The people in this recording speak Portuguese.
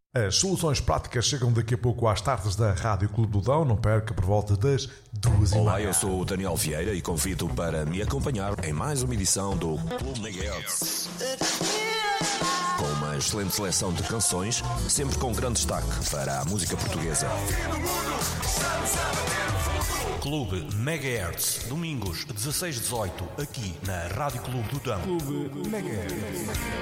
As soluções práticas chegam daqui a pouco às tardes da Rádio Clube do Dão. Não perca, por volta das 2h30. Olá, eu sou o Daniel Vieira e convido para me acompanhar em mais uma edição do Clube Megahertz. Com uma excelente seleção de canções, sempre com grande destaque para a música portuguesa. Clube Megahertz, domingos 16-18, aqui na Rádio Clube do Dão. Clube Megahertz.